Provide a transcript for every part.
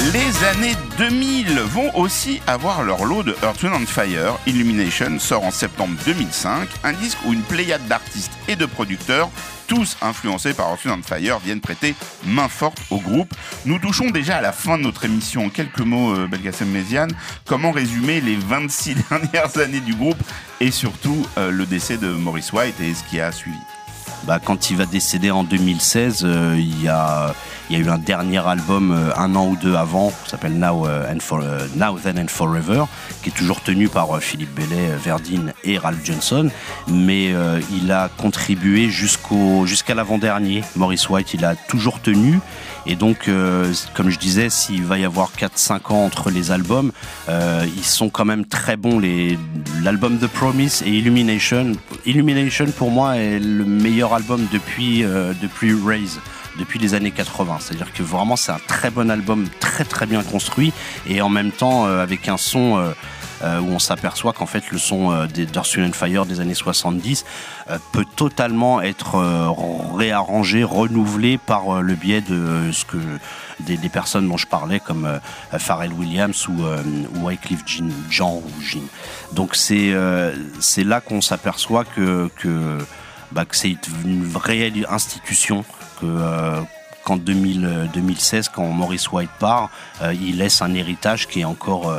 Les années 2000 vont aussi avoir leur lot de Earth, Wind & Fire. Illumination sort en septembre 2005, un disque où une pléiade d'artistes et de producteurs, tous influencés par Earth, Wind & Fire, viennent prêter main forte au groupe. Nous touchons déjà à la fin de notre émission. En quelques mots, Belkacem Méziane, comment résumer les 26 dernières années du groupe et surtout le décès de Maurice White et ce qui a suivi? Quand il va décéder en 2016, il y a eu un dernier album un an ou deux avant, qui s'appelle Now Then and Forever, qui est toujours tenu par Philippe Bellet, Verdine et Ralph Johnson, mais il a contribué jusqu'à l'avant-dernier. Maurice White, il a toujours tenu, et donc, comme je disais, s'il va y avoir 4-5 ans entre les albums, ils sont quand même très bons. L'album The Promise et Illumination. Illumination, pour moi, est le meilleur album depuis Raise, depuis les années 80. C'est-à-dire que vraiment, c'est un très bon album, très très bien construit, et en même temps, avec un son où on s'aperçoit qu'en fait, le son d'Earth, Wind & Fire des années 70 peut totalement être réarrangé, renouvelé par le biais de des personnes dont je parlais, comme Pharrell Williams ou Wyclef Jean. Donc c'est là qu'on s'aperçoit que c'est une réelle institution, qu'en 2016, quand Maurice White part, il laisse un héritage qui est encore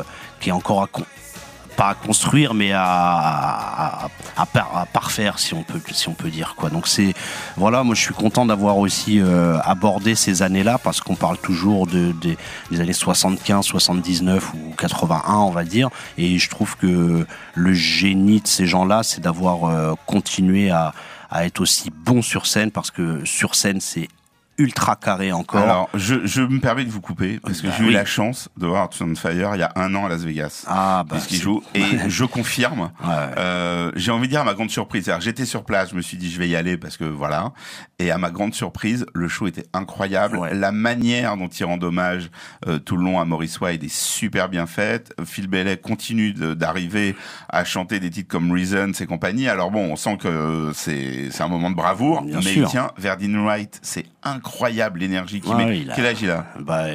pas à construire, mais à parfaire, si on peut dire, quoi. Donc moi je suis content d'avoir aussi abordé ces années-là, parce qu'on parle toujours des années 75, 79 ou 81, on va dire, et je trouve que le génie de ces gens-là, c'est d'avoir continué à être aussi bon sur scène, parce que sur scène, c'est ultra carré encore. Alors, je me permets de vous couper, parce que j'ai eu la chance de voir Earth, Wind & Fire il y a un an à Las Vegas. Puisqu'ils jouent. Et je confirme, j'ai envie de dire à ma grande surprise. C'est-à-dire, j'étais sur place, je me suis dit je vais y aller parce que voilà. Et à ma grande surprise, le show était incroyable. Ouais. La manière dont il rend hommage tout le long à Maurice White est super bien faite. Phil Bellet continue d'arriver à chanter des titres comme Reasons et compagnie. Alors bon, on sent que c'est un moment de bravoure. Bien sûr. Il tient Verdine Wright, c'est incroyable l'énergie qu'il met. Quel âge il a?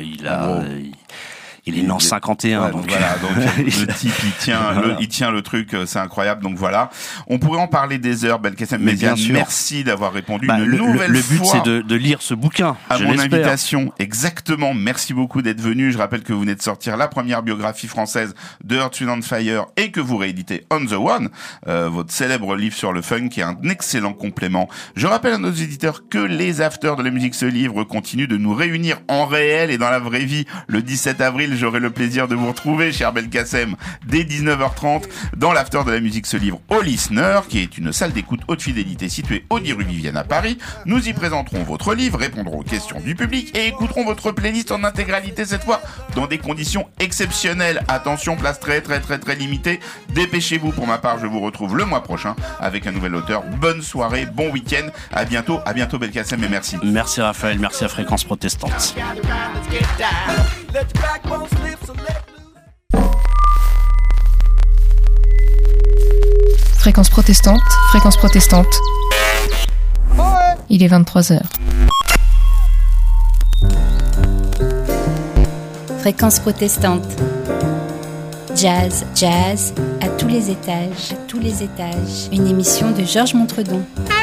Il est né en 51. Ouais, donc voilà, donc le type il tient le truc, c'est incroyable. Donc voilà, on pourrait en parler des heures. Belkacem Méziane, merci d'avoir répondu une nouvelle fois. Le but c'est de lire ce bouquin. À mon invitation, exactement. Merci beaucoup d'être venu. Je rappelle que vous venez de sortir la première biographie française de Earth, Wind & Fire et que vous rééditez On the One, votre célèbre livre sur le funk, qui est un excellent complément. Je rappelle à nos éditeurs que les afters de la musique se livre continuent de nous réunir en réel et dans la vraie vie. Le 17 avril, j'aurai le plaisir de vous retrouver, cher Belkacem, dès 19h30 dans l'after de la musique se livre au Listener, qui est une salle d'écoute haute fidélité située au 10 rue Vivienne à Paris. Nous y présenterons votre livre, répondrons aux questions du public et écouterons votre playlist en intégralité, cette fois dans des conditions exceptionnelles. Attention, place très très très très limitée. Dépêchez-vous. Pour ma part, je vous retrouve le mois prochain avec un nouvel auteur. Bonne soirée, bon week-end. À bientôt Belkacem, et merci. Merci Raphaël, merci à Fréquence Protestante. Fréquence protestante, fréquence protestante. Il est 23h. Fréquence protestante. Jazz, jazz, à tous les étages, Une émission de Georges Montredon.